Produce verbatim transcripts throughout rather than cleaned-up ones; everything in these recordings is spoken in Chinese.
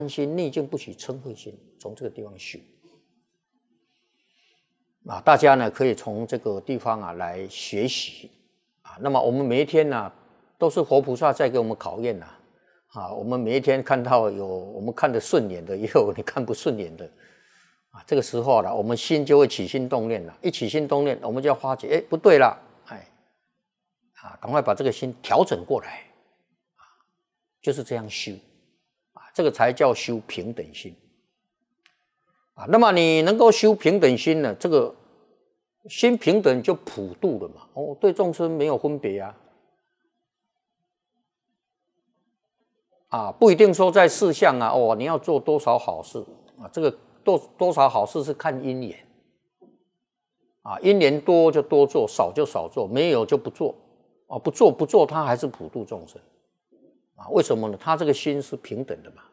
心逆境不许嗔恚心，从这个地方修啊，大家呢可以从这个地方啊来学习啊。那么我们每一天呢、啊，都是活菩萨在给我们考验呐啊，啊，我们每一天看到有我们看得顺眼的，也有你看不顺眼的啊。这个时候呢，我们心就会起心动念了，一起心动念，我们就要发觉，哎，不对了，哎，啊，赶快把这个心调整过来啊，就是这样修。这个才叫修平等心啊。那么你能够修平等心呢？这个心平等就普度了嘛。哦，对众生没有分别啊。啊，不一定说在事项啊，哦，你要做多少好事啊？这个多多少好事是看因缘啊，因缘多就多做，少就少做，没有就不做啊，不做不做，他还是普度众生。啊，为什么呢？他这个心是平等的嘛。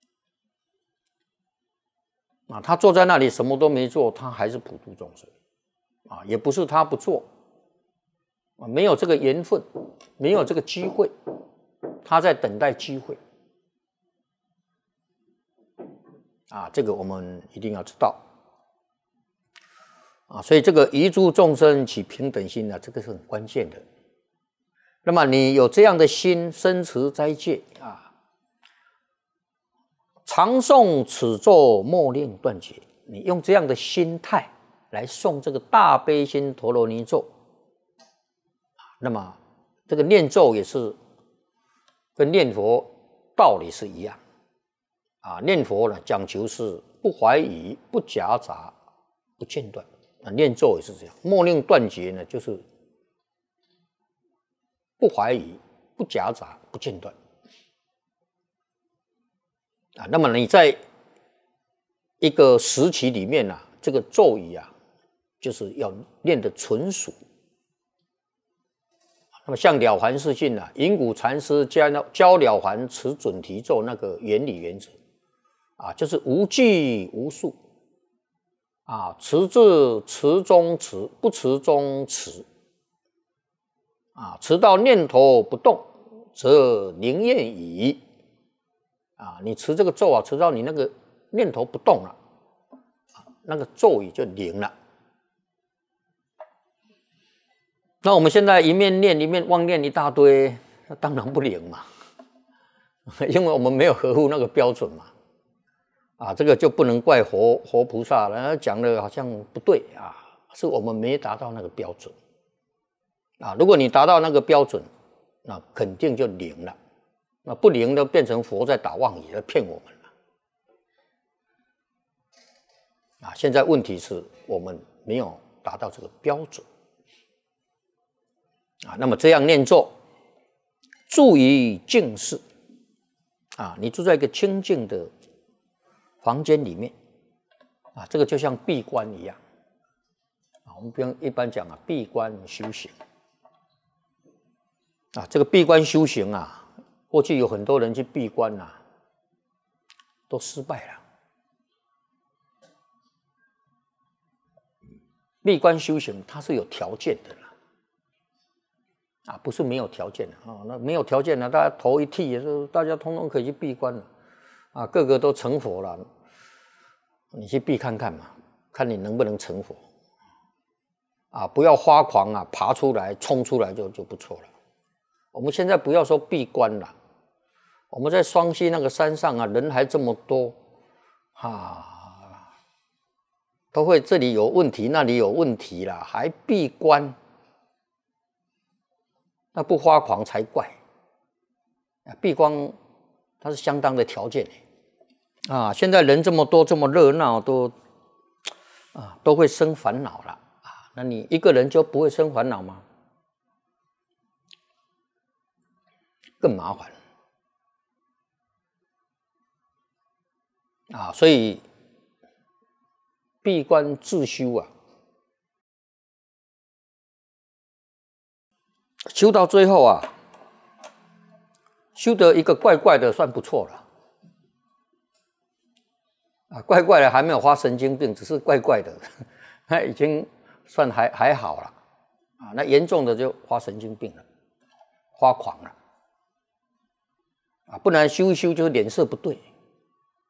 啊，他坐在那里什么都没做，他还是普度众生。啊，也不是他不做，啊，没有这个缘分，没有这个机会，他在等待机会。啊，这个我们一定要知道。啊，所以这个遗诸众生起平等心呢，这个是很关键的。那么你有这样的心，生持斋戒啊，常诵此咒，莫令断绝。你用这样的心态来诵这个大悲心陀罗尼咒，那么这个念咒也是跟念佛道理是一样啊。念佛呢，讲求是不怀疑、不夹杂、不间断啊。念咒也是这样，莫令断绝呢，就是不怀疑、不夹杂、不间断啊。那么你在一个时期里面啊，这个咒语啊，就是要念得纯熟。那么像了凡四训啊，银谷禅师教教了凡持准提咒那个原理原则啊，就是无计无数啊，持字持中持，不持中持。啊，持到念头不动，则灵验矣。啊，你持这个咒啊，持到你那个念头不动了，啊，那个咒语就灵了。那我们现在一面念一面妄念一大堆，那当然不灵嘛，因为我们没有合乎那个标准嘛。啊，这个就不能怪活活菩萨了，讲的好像不对啊，是我们没达到那个标准。啊，如果你达到那个标准，那肯定就灵了。那不灵的变成佛在打妄语，在骗我们了。啊，现在问题是我们没有达到这个标准。啊，那么这样念咒，住于静室。啊，你住在一个清净的房间里面，啊，这个就像闭关一样。啊，我们不用一般讲啊，闭关修行。啊，这个闭关修行啊，过去有很多人去闭关啊，都失败了。闭关修行它是有条件的啦，啊，不是没有条件的啊。那没有条件的，大家头一剃，大家通通可以去闭关了，啊，个个都成佛了。你去闭看看嘛，看你能不能成佛。啊，不要发狂啊，爬出来冲出来就就不错了。我们现在不要说闭关了，我们在双溪那个山上啊，人还这么多，啊，都会这里有问题，那里有问题啦，还闭关，那不发狂才怪。闭关它是相当的条件啊。现在人这么多，这么热闹，都啊都会生烦恼了啊。那你一个人就不会生烦恼吗？更麻烦啊！所以闭关自修啊，修到最后啊，修得一个怪怪的，算不错了啊！怪怪的还没有发神经病，只是怪怪的，那已经算还还好了啊！那严重的就发神经病了，发狂了。啊，不然修一修就是脸色不对，